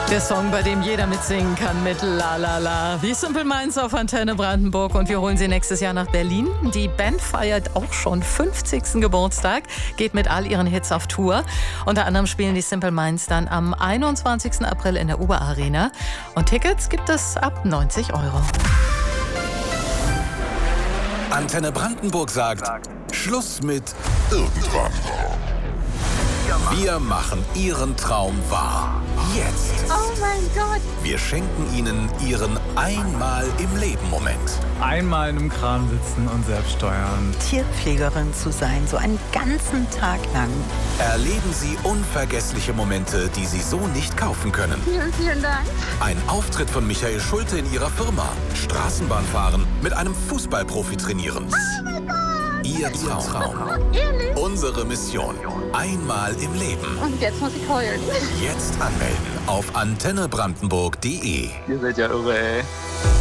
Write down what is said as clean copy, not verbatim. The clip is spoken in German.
Der Song, bei dem jeder mitsingen kann mit La La La. Wie Simple Minds auf Antenne Brandenburg, und wir holen sie nächstes Jahr nach Berlin. Die Band feiert auch schon 50. Geburtstag, geht mit all ihren Hits auf Tour. Unter anderem spielen die Simple Minds dann am 21. April in der Uber Arena. Und Tickets gibt es ab 90 €. Antenne Brandenburg sagt, Schluss mit irgendwann. Wir machen Ihren Traum wahr. Jetzt. Oh mein Gott. Wir schenken Ihnen Ihren Einmal-im-Leben-Moment. Einmal in einem Kran sitzen und selbst steuern. Tierpflegerin zu sein, so einen ganzen Tag lang. Erleben Sie unvergessliche Momente, die Sie so nicht kaufen können. Vielen, vielen Dank. Ein Auftritt von Michael Schulte in Ihrer Firma. Straßenbahn fahren, mit einem Fußballprofi trainieren. Oh mein Gott. Ihr Traum. Ehrlich? Unsere Mission. Einmal im Leben. Und jetzt muss ich heulen. Jetzt anmelden auf antennebrandenburg.de. Ihr seid ja irre, ey.